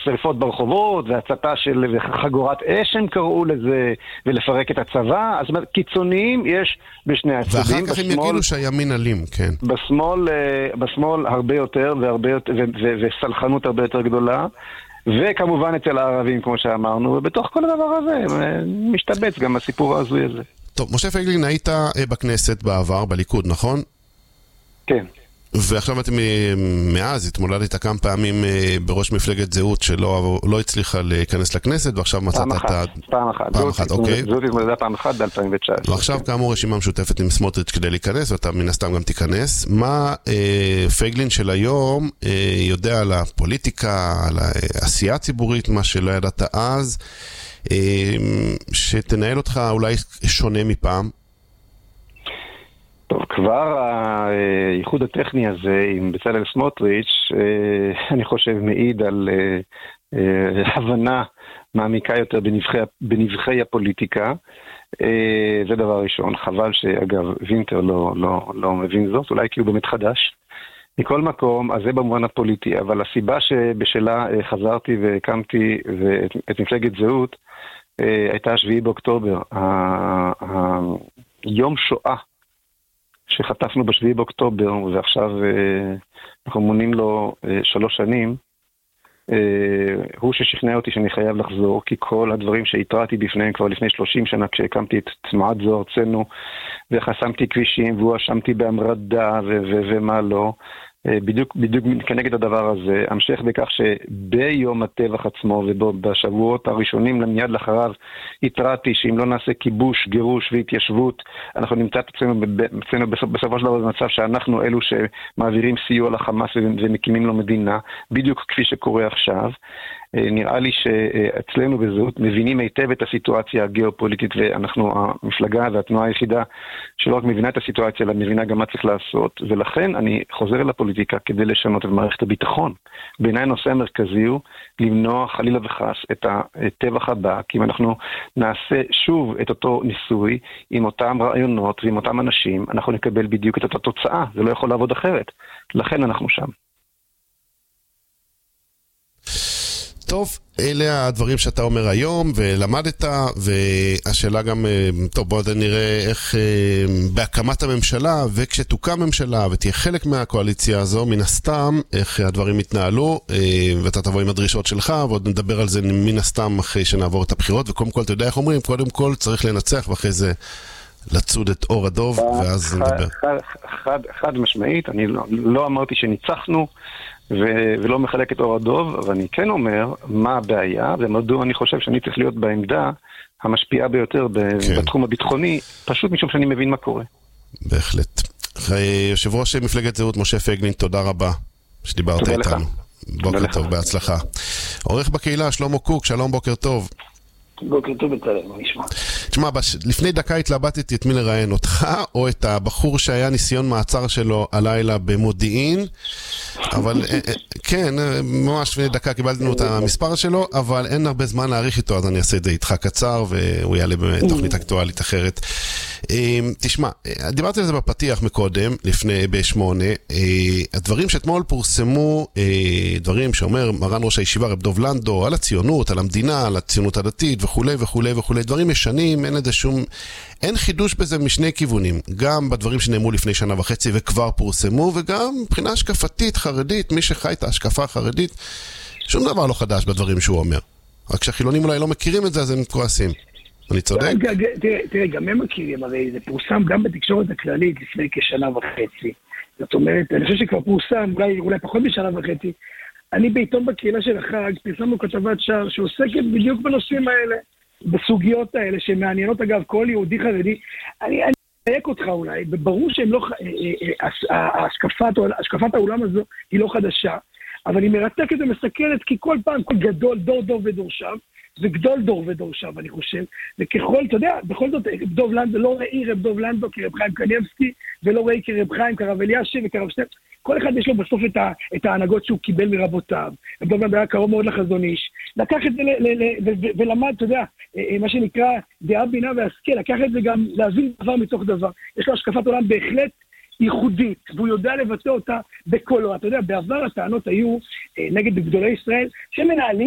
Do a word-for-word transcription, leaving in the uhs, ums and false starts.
שריפות ברחובות, והצתה של חגורת אש הם קראו לזה, ולפרק את הצבא. אז קיצוניים יש בשני הצדדים. ואחר כך הם יגידו שהימין אלים, כן. בשמאל, בשמאל הרבה יותר, והרבה יותר, וסלחנות הרבה יותר גדולה. וכמובן אצל הערבים, כמו שאמרנו, ובתוך כל הדבר הזה, משתבץ גם הסיפור הזוי הזה. טוב, משה פייגלין, היית בכנסת בעבר, בליכוד, נכון? כן. ועכשיו אתם מאז התמודדת כמה פעמים בראש מפלגת זהות שלא לא הצליחה להיכנס לכנסת, ועכשיו מצאת את ה... פעם אחת. פעם אחת, אוקיי. זהות התמודדה פעם אחת ב-אלפיים ותשע עשרה. ועכשיו כאמור רשימה משותפת עם סמוטריץ' כדי להיכנס, ואתה מן הסתם גם תיכנס. מה פייגלין של היום יודע על הפוליטיקה, על העשייה הציבורית, מה שלא ידעת אז, שתנהל אותך אולי שונה מפעם? טוב, כבר הייחוד הטכני הזה עם בצלאל סמוטריץ', אני חושב מעיד על הבנה מעמיקה יותר בנבחי, בנבחי הפוליטיקה. זה דבר ראשון. חבל שאגב וינטר לא, לא, לא מבין זאת, אולי כי הוא באמת חדש. מכל מקום, אז זה במובן הפוליטי, אבל הסיבה שבשלה חזרתי והקמתי את מפלגת זהות הייתה השביעי באוקטובר, יום שואה שחטפנו בשביעי באוקטובר, ועכשיו אנחנו מונים לו שלוש שנים, הוא ששכנע אותי שאני חייב לחזור, כי כל הדברים שהתרעתי בפניהם כבר לפני שלושים שנה, כשהקמתי את תנועת זו ארצנו, וחסמתי כבישים, והוא אשמתי בהמרדה ו- ו- ומה לא, בדיוק, בדיוק כנגד הדבר הזה, המשך בכך שביום הטבח עצמו ובשבועות הראשונים למיד לאחריו התרעתי שאם לא נעשה כיבוש, גירוש והתיישבות, אנחנו נמצא את עצמנו, עצמנו בסופו של דבר במצב שאנחנו אלו שמעבירים סיוע לחמאס ומקימים לו מדינה, בדיוק כפי שקורה עכשיו. נראה לי שאצלנו בזהות מבינים היטב את הסיטואציה הגיאופוליטית, ואנחנו המפלגה והתנועה היחידה שלא רק מבינה את הסיטואציה, אלא מבינה גם מה צריך לעשות, ולכן אני חוזר אל הפוליטיקה כדי לשנות את מערכת הביטחון. בעיניי הנושא המרכזי הוא למנוע חלילה וחס את הטבח הבא, כי אם אנחנו נעשה שוב את אותו ניסוי עם אותם רעיונות ועם אותם אנשים, אנחנו נקבל בדיוק את אותה תוצאה, זה לא יכול לעבוד אחרת. לכן אנחנו שם. טוב, אלה הדברים שאתה אומר היום, ולמדת, והשאלה גם, טוב, בואו נראה איך בהקמת הממשלה, וכשתוקם ממשלה, ותהיה חלק מהקואליציה הזו, מן הסתם, איך הדברים יתנהלו, ואתה תבוא עם הדרישות שלך, ועוד נדבר על זה מן הסתם אחרי שנעבור את הבחירות, וקודם כל, אתה יודע איך אומרים, קודם כל צריך לנצח, ואחרי זה לצוד את אור הדוב, ואז נדבר. חד, חד, חד משמעית, אני לא, לא אמרתי שניצחנו, ו- ולא מחלק את אור הדוב, אבל אני כן אומר מה הבעיה, ומדוע אני חושב שאני צריך להיות בעמדה המשפיעה ביותר ב- כן. בתחום הביטחוני, פשוט משום שאני מבין מה קורה. בהחלט. יושב ראש מפלגת זהות משה פייגלין, תודה רבה שדיברת איתנו. בוקר טוב, בהצלחה. עורך בקהילה שלמה קוק, שלום, בוקר טוב. בוקר טוב בצלאל, מה נשמע? תשמע, לפני דקה התלבטתי את מי לראיין, אותך או את הבחור שהיה ניסיון מעצר שלו הלילה במודיעין, אבל כן, ממש לפני דקה קיבלנו את המספר שלו, אבל אין הרבה זמן להעריך איתו, אז אני אעשה את זה איתך קצר, והוא יעלה בתוכנית אקטואלית אחרת. תשמע, דיברתי על זה בפתיח מקודם, לפני בשמונה, הדברים שאתמול פורסמו, דברים שאומר מרן ראש הישיבה רב דוב לנדו, על הציונות, על המדינה, על הציונות הדתית וכולי וכולי וכולי, דברים ישנים, אין לזה שום, אין חידוש בזה משני כיוונים, גם בדברים שנאמרו לפני שנה וחצי וכבר פורסמו, וגם מבחינה השקפתית חרדית, מי שחי את ההשקפה החרדית, שום דבר לא חדש בדברים שהוא אומר. רק שהחילונים אולי לא מכירים את זה, אז הם כועסים. אני צודק? תראה, גם הם מכירים, הרי זה פורסם גם בתקשורת הכללית לפני כשנה וחצי. זאת אומרת, אני חושב שכבר פורסם, אולי, אולי פחות משנה וחצי, אני בעיתון בקהילה של החג, פרסמנו כתבת שער שעוסקת בדיוק בנושאים האלה, בסוגיות האלה, שמעניינות אגב כל יהודי חרדי. אני אדייק אותך אולי, וברור שהם לא, השקפת העולם הזו היא לא חדשה, אבל היא מרתקת ומסכנת, כי כל פעם, כל גדול, דור דור ודורשיו, וגדול דור ודורשיו, אני חושב, וככל, אתה יודע, בכל זאת, דוב לנדו, לא ראי רב דוב לנדו כרב חיים קניאבסקי, ולא ראי כרב חיים, כרב אלישי וכרב שטר, כל אחד יש לו בסוף את, ה, את ההנהגות שהוא קיבל מרבותיו, רב דוב לנדו היה קרוב מאוד לחזון איש, לקח את זה ל, ל, ל, ו, ו, ולמד, אתה יודע, מה שנקרא דעה בינה והשכל, לקח את זה גם להבין דבר מתוך דבר, יש לו השקפת עולם בהחלט ייחודית, והוא יודע לבטא אותה בקולו. אתה יודע, בעבר הטענות היו נגד גדולי ישראל, שמנהלים